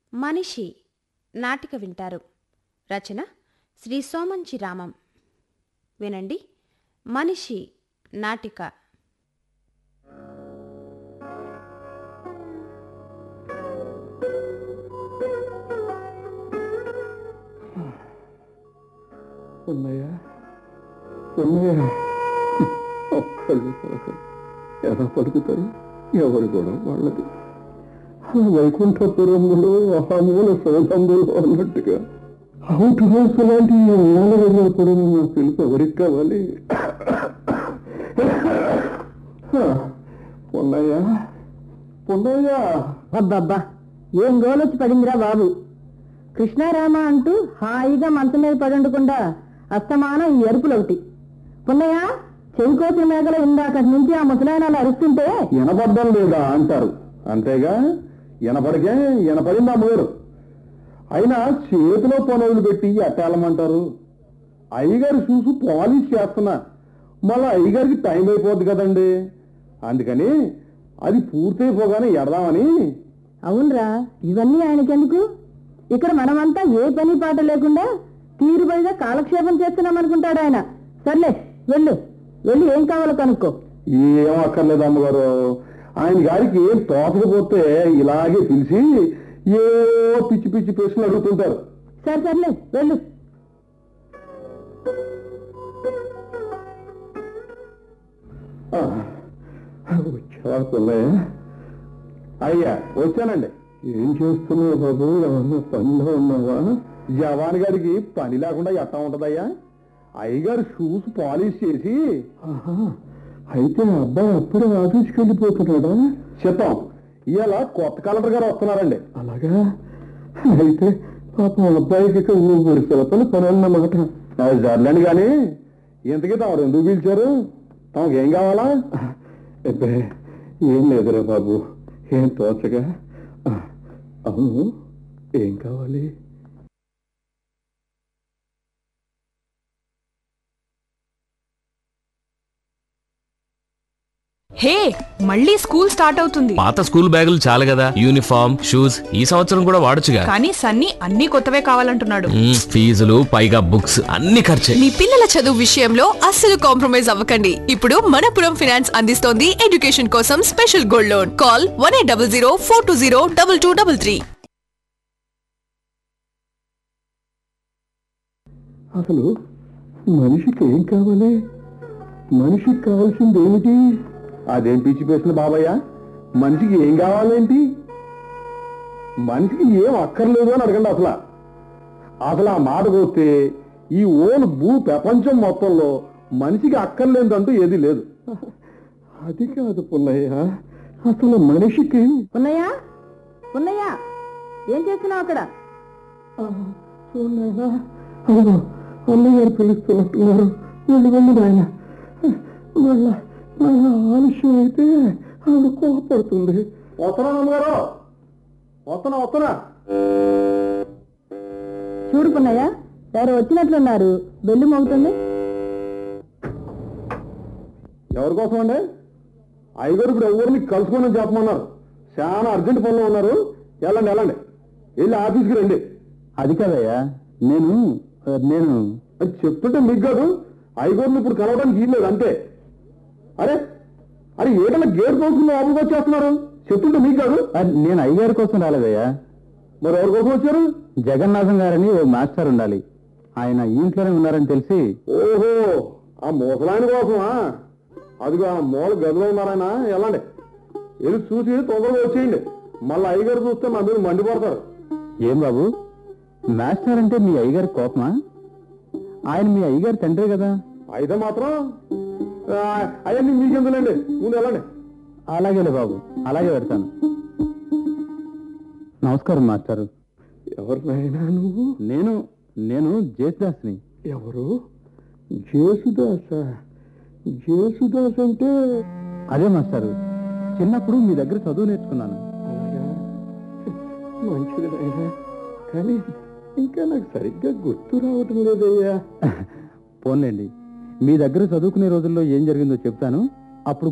మనిషి నాటిక వింటారు. రచన శ్రీ సోమంచి రామం. వినండి. మనిషి నాటిక. ఎలా పలుకుతారు? ఎవరు కూడా వాళ్ళది. వైకుంఠపురంలో అహమూల సౌధంలో అన్నట్టుగా అవుట్ హౌస్ లాంటి మూలప్పుడు నా పిలుపు ఎవరికి కావాలి? పొన్నయ్యా, పొన్నయ్యా! అబ్బబ్బా, ఏం గోలొచ్చి పడిందిరా బాబు. కృష్ణారామ అంటూ హాయిగా మంచం మీద పడుండకుండా అస్తమానం ఈ ఎరుపులు ఒకటి. పున్నయ్య, చెవి కోసిన మేకల ఇందాకటి నుంచి ఆ ముసలాయనాలు అరుస్తుంటే వినపడ్డం లేదా అంటారు, అంతేగా. వినపడికే వినపడింది అమ్మగారు. అయినా చేతిలో పనులు పెట్టి ఎట్టాలమంటారు? అయ్యగారు చూసి పాలిష్ చేస్తున్నా, మళ్ళీ అయ్యగారికి టైం అయిపోద్ది కదండి. అందుకని అది పూర్తయిపోగానే ఎడదామని. అవునరా, ఇవన్నీ ఆయనకెందుకు? ఇక్కడ మనమంతా ఏ పని పాట లేకుండా తీరుబడిగా కాలక్షేపం చేస్తున్నాం అనుకుంటాడు ఆయన. సర్లే, వెళ్ళు వెళ్ళి ఏం కావాలో కనుక్కో. ఏం అక్కర్లేదు అమ్మగారు. ఆయన గారికి ఏం తోచకపోతే ఇలాగే పిలిచి ఏ పిచ్చి పిచ్చి ప్రశ్నలు అడుగుతుంటారు. సరే సర్లే, వెళ్ళు. వచ్చావా పిల్లయ్య? అయ్యా వచ్చానండి. ఏం చేస్తున్నావు బాబు? ఏమన్నా పనిలో ఉన్నావా? జవాన్ గారికి పని లేకుండా ఎట్టా ఉంటదయ్యా? అయ్యగారు షూస్ పాలిష్ చేసి. అయితే అబ్బాయి అప్పుడే ఆఫీస్కి వెళ్ళిపోతున్నాడా? చెప్తాం, ఇవాళ కొత్త కలెక్టర్ గారు వస్తున్నారండి. అలాగా? అయితే పాపం అబ్బాయికి ఊరు పిలపలు పని అన్నమాట. జర్లండి. కానీ ఇంతకీ తమరు ఎందుకు పిలిచారు? తమకేం కావాలా? ఏం లేదురా బాబు, ఏం తోచగా. అవును, ఏం కావాలి? హే, మళ్ళీ స్కూల్ స్టార్ట్ అవుతుంది. పాత స్కూల్ బ్యాగులు చాలు కదా, యూనిఫామ్, షూస్ ఈ సంవత్సరం కూడా వాడొచ్చుగా. కానీ సన్నీ అన్ని కొత్తవే కావాలంటున్నాడు. ఫీజులు పైగా బుక్స్ అన్ని ఖర్చే. మీ పిల్లల చదువు విషయంలో అస్సలు కాంప్రమైజ్ అవ్వకండి. ఇప్పుడు మనపురం ఫైనాన్స్ అందిస్తోంది ఎడ్యుకేషన్ కోసం స్పెషల్ గోల్డ్ లోన్. కాల్ 1800-420-2233. అసలు మనిషికి ఏం కావాలి? మనిషికి కావాల్సింది ఏమిటి? అదేం పిచ్చి ప్రశ్న బాబయ్య. మనిషికి ఏం కావాలేంటి? మనిషికి ఏం అక్కర్లేదు అని అడగండి. అసలు ఆ మాట పోతే ఈ భూ ప్రపంచం మొత్తంలో మనిషికి అక్కర్లేదంటూ ఏది లేదు. అది కాదు పున్నయ్య, అసలు మనిషికి. పున్నయ్య, పున్నయ్య, ఏం చేస్తున్నావు అక్కడ? అన్నగారు పిలుస్తున్నట్టున్నారు. వెళ్ళి వెళ్ళి నాయన. ఆలస్యం అయితే ఆవిడ కోపడుతుంది. వస్తున్నా అమ్మగారు, వస్తున్నా. చూడు పున్నయ్య, ఎవరు వచ్చినట్లున్నారు. బెల్లు మోగుతుంది. ఎవరి కోసం అండి? అయ్యగారు ఇప్పుడు ఎవరిని కలుసుకోమని చెప్పమన్నారు. చాలా అర్జెంట్ పనులు ఉన్నారు. వెళ్ళండి వెళ్ళి ఆఫీస్కి రండి. అది కాదయ్యా, నేను అది చెప్తుంటే మీకు కాదు, అయ్యగారిని ఇప్పుడు కలవడానికి వీల్లేదు అంతే. అరే ఏదైనా గేట్ కోసం ఆఫీస్కి వచ్చేస్తున్నారు. చెప్తుంటే మీకు కాదు. నేను అయ్యగారి కోసం రాలేదయ్యా. మరి ఎవరి కోసం వచ్చారు? జగన్నాథం గారని ఓ మాస్టర్ ఉండాలి, ఆయన ఇంట్లోనే ఉన్నారని తెలిసి. ఓహో, ఆ ముసలాయన కోసమా? అదిగో ఆ మూల గదిలో ఉన్నారాయన. వెళ్ళండి, వెళ్ళి చూసి తొందరగా వచ్చేయండి. మళ్ళీ అయ్యగారు చూస్తే మా మీద మండిపోతారు. ఏం బాబు, మాస్టర్ అంటే మీ అయ్యగారి కోపమా? ఆయన మీ అయ్యగారి తండ్రే కదా. అయితే మాత్రం అవన్నీ మీకెందులండి, ముందు వెళ్ళండి. అలాగేలే బాబు, అలాగే పెడతాను. నమస్కారం మాస్టారు. ఎవరు నాయనా నువ్వు? నేను జేసుదాస్ని. ఎవరు? జేసుదాస్ అంటే? అదే మాస్టారు, చిన్నప్పుడు మీ దగ్గర చదువు నేర్చుకున్నాను. అలాగా, మంచిది నాయనా. కానీ ఇంకా నాకు సరిగ్గా గుర్తు రావటం లేదయ్యా. పోన్లేండి, మీ దగ్గర చదువుకునే రోజుల్లో ఏం జరిగిందో చెప్తాను, అప్పుడు